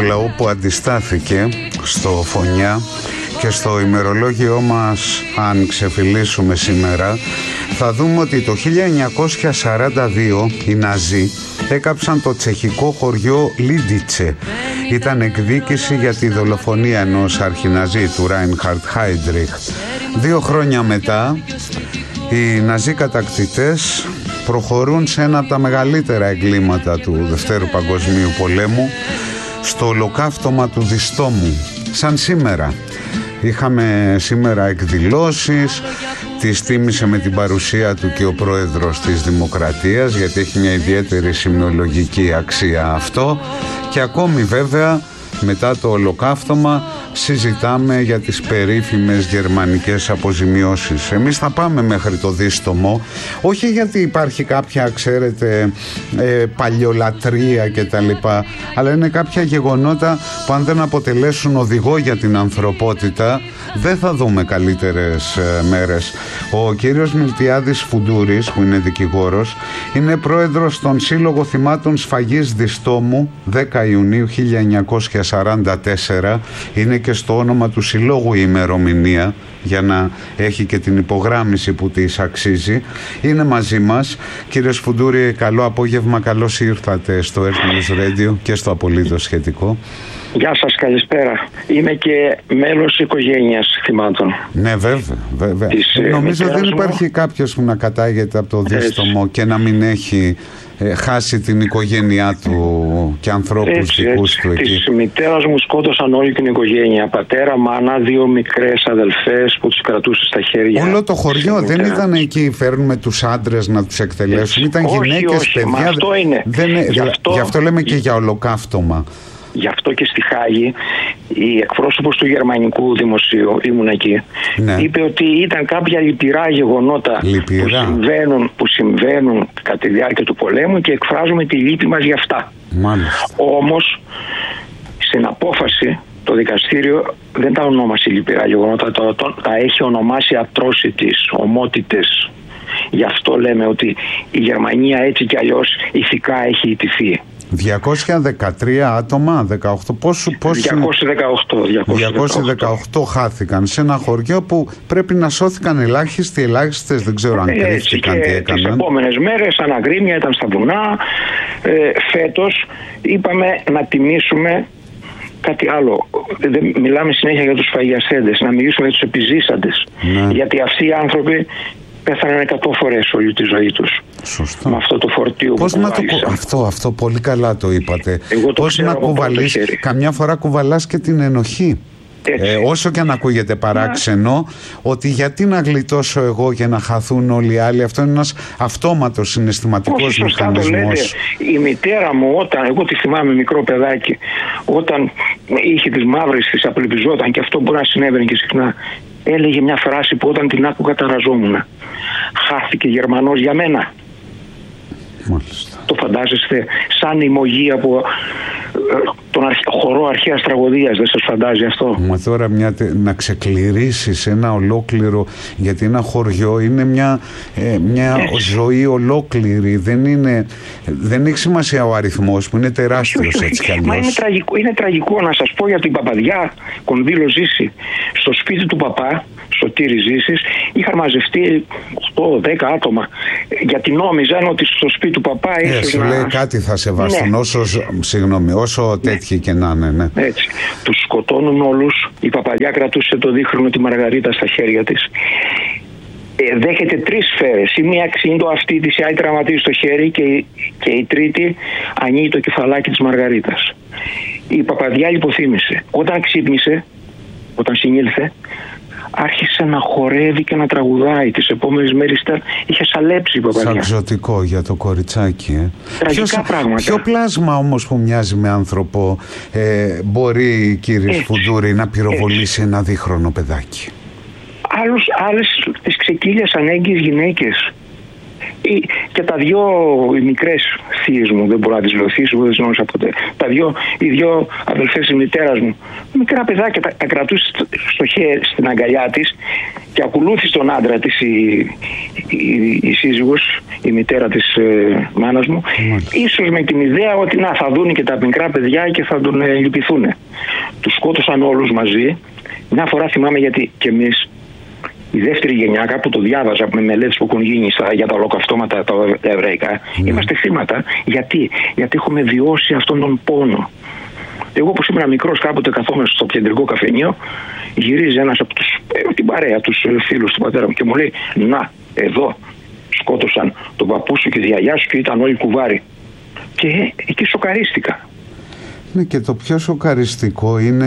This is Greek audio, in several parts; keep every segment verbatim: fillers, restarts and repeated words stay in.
λαού που αντιστάθηκε στο Φωνιά, και στο ημερολόγιό μας, αν ξεφυλίσουμε σήμερα, θα δούμε ότι το χίλια εννιακόσια σαράντα δύο οι Ναζί έκαψαν το τσεχικό χωριό Λίντιτσε. Ήταν εκδίκηση για τη δολοφονία ενός αρχιναζί, του Ράινχαρντ Χάιντριχ. Δύο χρόνια μετά, οι Ναζί κατακτητές προχωρούν σε ένα από τα μεγαλύτερα εγκλήματα του Δευτέρου Παγκοσμίου Πολέμου, στο ολοκαύτωμα του Διστόμου. Σαν σήμερα. Είχαμε σήμερα εκδηλώσεις, τις τίμησε με την παρουσία του και ο πρόεδρος της Δημοκρατίας, γιατί έχει μια ιδιαίτερη σημειολογική αξία αυτό, και ακόμη βέβαια μετά το ολοκαύτωμα συζητάμε για τις περίφημες γερμανικές αποζημιώσεις. Εμείς θα πάμε μέχρι το Δίστομο, όχι γιατί υπάρχει κάποια, ξέρετε, ε, παλιολατρεία και τα λοιπά, αλλά είναι κάποια γεγονότα που αν δεν αποτελέσουν οδηγό για την ανθρωπότητα, δεν θα δούμε καλύτερες ε, μέρες. Ο κύριος Μιλτιάδης Φουντούρης, που είναι δικηγόρος, είναι πρόεδρος των Σύλλογο Θυμάτων Σφαγής Διστόμου, δέκα Ιουνίου χίλια εννιακόσια σαράντα τέσσερα. Είναι και στο όνομα του συλλόγου η ημερομηνία, για να έχει και την υπογράμμιση που της αξίζει. Είναι μαζί μας. Κύριε Φουντούρη, καλό απόγευμα, καλώς ήρθατε στο Earth News Radio και στο Απολύτως Σχετικό. Γεια σας, καλησπέρα. Είμαι και μέλος οικογένειας θυμάτων. Ναι, βέβαια, βέβαια. Της, Νομίζω δεν μου... υπάρχει κάποιος που να κατάγεται από το Δίστομο και να μην έχει ε, χάσει την οικογένειά του και ανθρώπους έτσι, δικούς έτσι. του εκεί. Της μητέρας μου σκότωσαν όλη την οικογένεια. Πατέρα, μάνα, δύο μικρές αδελφές που τους κρατούσε στα χέρια. Όλο το χωριό δεν ήταν εκεί, φέρνουμε τους άντρες να τους εκτελέσουν. Ήταν όχι, γυναίκες, όχι, παιδιά. Αυτό είναι. Δεν, γι, αυτό... γι' αυτό λέμε και για ολοκαύτωμα. Γι' αυτό και στη Χάγη η εκπρόσωπος του γερμανικού δημοσίου, ήμουν εκεί, ναι, είπε ότι ήταν κάποια λυπηρά γεγονότα λυπηρά. Που, συμβαίνουν, που συμβαίνουν κατά τη διάρκεια του πολέμου και εκφράζουμε τη λύπη μας γι' αυτά. Μάλιστα. Όμως στην απόφαση το δικαστήριο δεν τα ονόμασε λυπηρά γεγονότα, το, το, τα έχει ονομάσει atrocities, ομότητες. Γι' αυτό λέμε ότι η Γερμανία έτσι κι αλλιώς ηθικά έχει ιτηθεί. διακόσια δεκατρία άτομα, δεκαοκτώ, πόσου, πόσου, διακόσια δεκαοκτώ, διακόσια δεκαοκτώ χάθηκαν σε ένα χωριό που πρέπει να σώθηκαν ελάχιστοι, ελάχιστες, δεν ξέρω αν έτσι, κρύφτηκαν, τι έκαναν. Τις επόμενες μέρες αναγρίμια ήταν στα βουνά. Ε, φέτος είπαμε να τιμήσουμε κάτι άλλο. Δεν μιλάμε συνέχεια για τους φαγιασέντες, να μιλήσουμε για τους επιζήσαντες. Ναι. Γιατί αυτοί οι άνθρωποι πέθαναν εκατό φορές όλη τη ζωή τους. Σωστά. Με αυτό το φορτίο πώς που να το, αυτό, αυτό πολύ καλά το είπατε. Πώς να κουβαλείς, καμιά φορά κουβαλάς και την ενοχή. Ε, όσο και αν ακούγεται παράξενο, να. ότι γιατί να γλιτώσω εγώ και να χαθούν όλοι οι άλλοι, αυτό είναι ένας αυτόματος συναισθηματικός μηχανισμός. Η μητέρα μου, όταν, εγώ τη θυμάμαι μικρό παιδάκι, όταν είχε τις μαύρες, τις απελπιζόταν, και αυτό μπορεί να συνέβαινε και συχνά, έλεγε μια φράση που όταν την άκουγα ταραζόμουν. Χάθηκε Γερμανός για μένα. Μάλιστα. Το φαντάζεστε σαν ημωγή από τον αρχ... χορό αρχαίας τραγωδίας, δεν σας φαντάζει αυτό? Μα τώρα μια, να ξεκληρίσεις ένα ολόκληρο, γιατί ένα χωριό είναι μια, ε, μια ζωή ολόκληρη, δεν είναι, δεν έχει σημασία ο αριθμός που είναι τεράστιος, έτσι κι αλλιώς. Μα είναι τραγικό, είναι τραγικό να σας πω για την Παπαδιά Κονδύλο Ζήση. Στο σπίτι του παπά, Σωτήρη Ζήσης, είχαν μαζευτεί οκτώ δέκα άτομα, γιατί νόμιζαν ότι στο σπίτι του παπά ίσως yeah, σου να... λέει κάτι θα σεβαστούν, ναι, όσο, συγγνώμη, όσο ναι. τέτοιοι και να είναι, ναι. Έτσι. Τους σκοτώνουν όλους. Η Παπαδιά κρατούσε το δίχρονο τη Μαργαρίτα στα χέρια της. Ε, δέχεται τρεις σφαίρες. Η μία ξύνει το αυτί της, η άλλη τραυματίζει στο χέρι και, και η τρίτη ανοίγει το κεφαλάκι της Μαργαρίτας. Η Παπαδιά λιποθύμησε. Όταν ξύπνησε, όταν συνήλθε, άρχισε να χορεύει και να τραγουδάει. Τις επόμενες μέρες ήταν, είχε σαλέψει η Παπαδιά. Σαν εξωτικό για το κοριτσάκι. Ε. Τραγικά Ποιος, πράγματα. Ποιο πλάσμα όμως που μοιάζει με άνθρωπο ε, μπορεί, κύριε Φουντούρη, να πυροβολήσει έτσι ένα δίχρονο παιδάκι? Άλλους, άλλες τις ξεκύλιασαν έγκυες γυναίκες. Και τα δυο οι μικρές θείες μου, δεν μπορώ να τις βοηθήσω, δεν τις γνώρισα ποτέ. Τα δυο, οι δυο αδελφές της μητέρας μου, μικρά παιδάκια, τα, τα κρατούσε στο χέρι, στην αγκαλιά της και ακολούθησε τον άντρα της η, η, η σύζυγος, η μητέρα της ε, μάνας μου, mm. ίσως με την ιδέα ότι να, θα δουν και τα μικρά παιδιά και θα τον ε, λυπηθούν. Τους σκότωσαν όλους μαζί. Μια φορά θυμάμαι, γιατί και εμείς, η δεύτερη γενιά, κάπου το διάβαζα με μελέτες που έχουν γίνει στα, για τα ολοκαυτώματα τα εβραϊκά, mm. είμαστε θύματα. Γιατί? Γιατί έχουμε βιώσει αυτόν τον πόνο. Εγώ που ήμουν μικρός, κάποτε καθόμουν στο κεντρικό καφενείο, γυρίζει ένας από τους, ε, την παρέα, τους φίλους του πατέρα μου και μου λέει, να, εδώ σκότωσαν τον παππού σου και τη γιαγιά σου και ήταν όλοι κουβάρι. Και εκεί σοκαρίστηκα. Ναι, και το πιο σοκαριστικό είναι,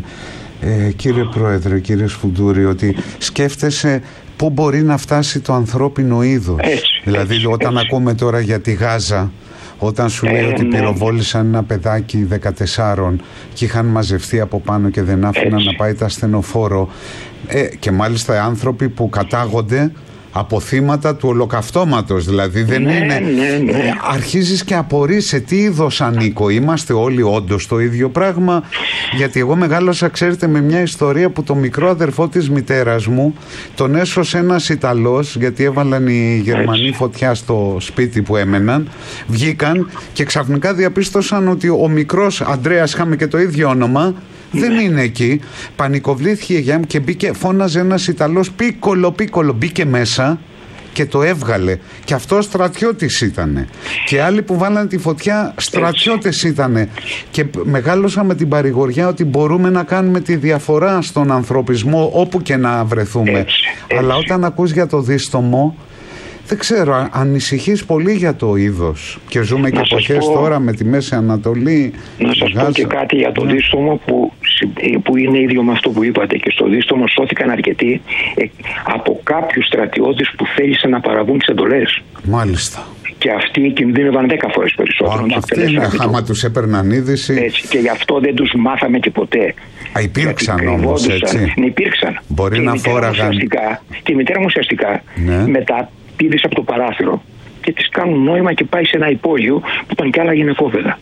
ε, κύριε Πρόεδρε, κύριε Σφουντούρη, ότι σκέφτεσαι πού μπορεί να φτάσει το ανθρώπινο είδος. Έτσι, δηλαδή έτσι, όταν έτσι. ακούμε τώρα για τη Γάζα, όταν σου λέει ε, ότι ναι. πυροβόλησαν ένα παιδάκι δεκατεσσάρων και είχαν μαζευτεί από πάνω και δεν άφηναν να πάει τα ασθενοφόρο, ε, και μάλιστα άνθρωποι που κατάγονται από θύματα του ολοκαυτώματος, δηλαδή δεν ναι, είναι ναι, ναι. Ε, αρχίζεις και απορείς σε τι είδος ανήκω, είμαστε όλοι όντως το ίδιο πράγμα? Γιατί εγώ μεγάλωσα, ξέρετε, με μια ιστορία που το μικρό αδερφό της μητέρας μου τον έσωσε ένας Ιταλός, γιατί έβαλαν οι Γερμανοί φωτιά στο σπίτι που έμεναν, βγήκαν και ξαφνικά διαπίστωσαν ότι ο μικρός Αντρέας, είχαμε και το ίδιο όνομα, δεν είναι εκεί. Πανικοβλήθηκε η γιαγιά μου και μπήκε, φώναζε ένας Ιταλός, πίκολο, πίκολο, μπήκε μέσα και το έβγαλε. Και αυτό στρατιώτης ήτανε. Και άλλοι που βάλανε τη φωτιά στρατιώτες ήτανε. Και μεγάλωσα με την παρηγοριά ότι μπορούμε να κάνουμε τη διαφορά στον ανθρωπισμό όπου και να βρεθούμε. Έτσι, έτσι. Αλλά όταν ακούς για το δίστομο, δεν ξέρω, ανησυχείς πολύ για το είδος. Και ζούμε να και εποχές πω, τώρα με τη Μέση Ανατολή. Να σας Γάζα. πω και κάτι για το ναι. δίστομο που, που είναι ίδιο με αυτό που είπατε. Και στο δίστομο σώθηκαν αρκετοί ε, από κάποιους στρατιώτες που θέλησαν να παραβούν τις εντολές. Μάλιστα. Και αυτοί κινδύνευαν δέκα φορές περισσότερο. Α, αυτοί είναι, άμα τους έπαιρναν είδηση. Έτσι, και γι' αυτό δεν τους μάθαμε και ποτέ. Α, υπήρξαν όμως, έτσι. Ναι, υπήρξαν. Μπορεί και να φόραγαν. Και η μητέρα μου ουσιαστικά ναι. μετά πήδησε από το παράθυρο και της κάνουν νόημα και πάει σε ένα υπόγειο που ήταν κι άλλα γυναικόπαιδα.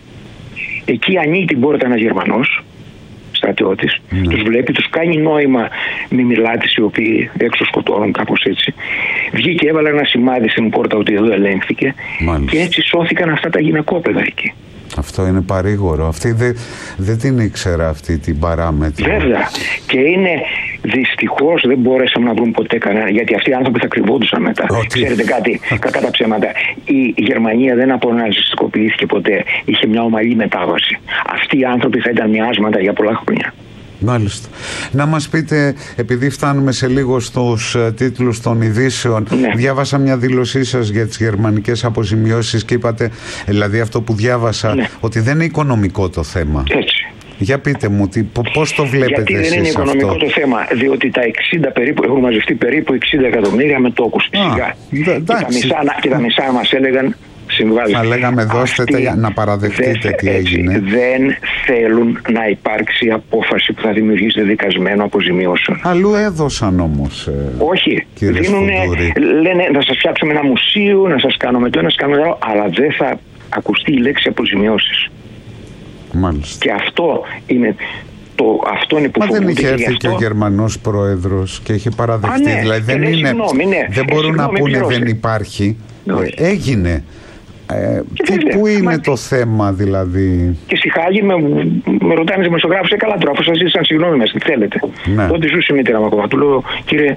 Εκεί ανοίγει την πόρτα ένας Γερμανός στρατιώτης, ναι. τους βλέπει, τους κάνει νόημα μη μιλάτες οι οποίοι έξω σκοτώνουν, κάπως έτσι. Βγήκε, έβαλε ένα σημάδι στην πόρτα ότι εδώ ελέγχθηκε. Μάλιστα. Και έτσι σώθηκαν αυτά τα γυναικόπαιδα εκεί. Αυτό είναι παρήγορο. Αυτή δεν δε την ήξερα αυτή την παράμετρο. Βέβαια. Και είναι δυστυχώς δεν μπορέσαμε να βρούμε ποτέ κανένα, γιατί αυτοί οι άνθρωποι θα κρυβόντουσαν μετά. Ότι... Ξέρετε κάτι, κακά τα ψέματα. Η Γερμανία δεν αποναζιστικοποιήθηκε ποτέ. Είχε μια ομαλή μετάβαση. Αυτοί οι άνθρωποι θα ήταν μοιάσματα για πολλά χρόνια. Μάλιστα. Να μας πείτε, επειδή φτάνουμε σε λίγο στους uh, τίτλους των ειδήσεων, ναι. διάβασα μια δήλωσή σας για τις γερμανικές αποζημιώσεις και είπατε, δηλαδή αυτό που διάβασα, ναι. ότι δεν είναι οικονομικό το θέμα. Έτσι. Για πείτε μου, τι, πώς το βλέπετε Γιατί εσείς δεν είναι οικονομικό αυτό? το θέμα, διότι τα εξήντα περίπου, έχουν μαζευτεί περίπου εξήντα εκατομμύρια με τόκους. Σιγά. Και τα μισά, και τα μισά μας έλεγαν συμβάζει. Θα λέγαμε δώστε για να παραδεχτείτε δεν, τι έγινε. Έτσι, δεν θέλουν να υπάρξει απόφαση που θα δημιουργήσει δικασμένο αποζημιώσεων. Αλλού έδωσαν όμως. Ε, Όχι. Δίνουνε, λένε να σας φτιάξουμε ένα μουσείο, να σας κάνουμε το ένα, να σας κάνουμε το άλλο, αλλά δεν θα ακουστεί η λέξη αποζημιώσεις. Μάλιστα. Και αυτό είναι το, αυτό είναι που Μα δεν είχε έρθει αυτό... και ο Γερμανός πρόεδρος και είχε παραδεχτεί. Α, ναι, δηλαδή δεν, είναι, συγνώμη, ναι. δεν μπορούν να πούνε πληρώσει. Δεν υπάρχει. Ε, έγινε. Ε, τι, πού είναι το θέμα δηλαδή? Και στη Χάγη με, με ρωτάνε οι δημοσιογράφοι, καλά τώρα, αφού σας ζήτησαν συγγνώμη μας, τι θέλετε. Ναι. Τότε ζούσε η μητέρα μου ακόμα. Του λέω, κύριε,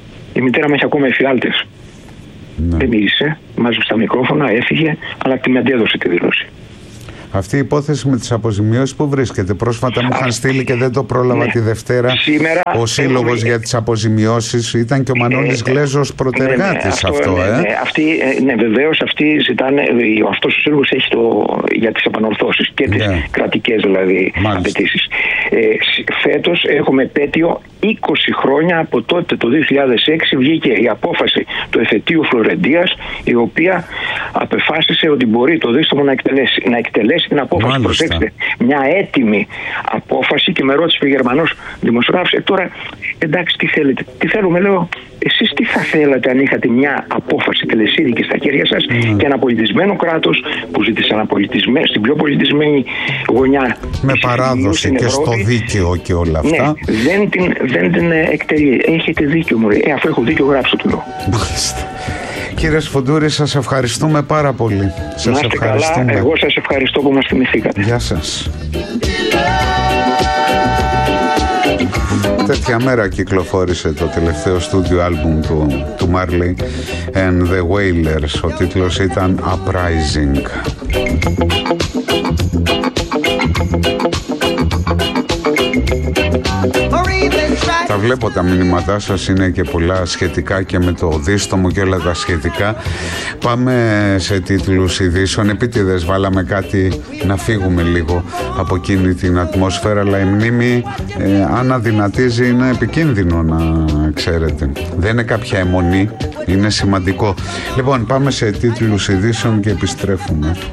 η μητέρα μου έχει ακόμα εφιάλτες. Ναι. Δεν μίλησε, μάζεψε τα μικρόφωνα, έφυγε, αλλά τη με αντέδωσε τη δήλωση. Αυτή η υπόθεση με τις αποζημιώσεις που βρίσκεται? Πρόσφατα μου είχαν στείλει και δεν το πρόλαβα ναι. τη Δευτέρα. Σήμερα ο Σύλλογος έχουμε... για τις αποζημιώσεις, ήταν και ο Μανώλης ε, Γλέζος πρωτεργάτης ναι, ναι, αυτό. αυτό ε. ναι, ναι, αυτοί, ναι, βεβαίως αυτοί ζητάνε, αυτός ο Σύλλογος έχει το, για τις επανορθώσεις και τις ναι. κρατικές δηλαδή απαιτήσεις. Ε, φέτος έχουμε επέτειο είκοσι χρόνια από τότε, το δύο χιλιάδες έξι βγήκε η απόφαση του εφετείου Φλωρεντίας, η οποία απεφάσισε ότι μπορεί το δίστομο να εκτελέσει, να εκτελέσει αναθέσει την απόφαση. Μάλιστα. Προσέξτε, μια έτοιμη απόφαση και με ρώτησε ο Γερμανός δημοσιογράφος, ε, τώρα εντάξει τι θέλετε, τι θέλουμε, λέω, εσείς τι θα θέλατε αν είχατε μια απόφαση τελεσίδικη στα χέρια σας mm. και ένα πολιτισμένο κράτος που ζήτησε ένα πολιτισμένο, στην πιο πολιτισμένη γωνιά. Με παράδοση και Ευρώπη, στο δίκαιο και όλα αυτά. Ναι, δεν την, δεν την εκτελεί. Έχετε δίκιο, μου λέει. Ε, αφού έχω δίκιο, γράψω του λέω. Μάλιστα. Κύριε Σφοντούρη, σας ευχαριστούμε πάρα πολύ. Σας ευχαριστούμε. Καλά, εγώ σας ευχαριστώ που μας θυμηθήκατε. Γεια σας. Τέτοια μέρα κυκλοφόρησε το τελευταίο στούντιο άλμπουμ του, του Marley and the Wailers. Ο τίτλος ήταν Uprising. Τα βλέπω τα μηνύματά σας, είναι και πολλά σχετικά και με το δίστομο και όλα τα σχετικά. Πάμε σε τίτλους ειδήσεων. Επίτηδες βάλαμε κάτι να φύγουμε λίγο από εκείνη την ατμόσφαιρα, αλλά η μνήμη ε, αν αδυνατίζει είναι επικίνδυνο, να ξέρετε. Δεν είναι κάποια αιμονή, είναι σημαντικό. Λοιπόν, πάμε σε τίτλους ειδήσεων και επιστρέφουμε.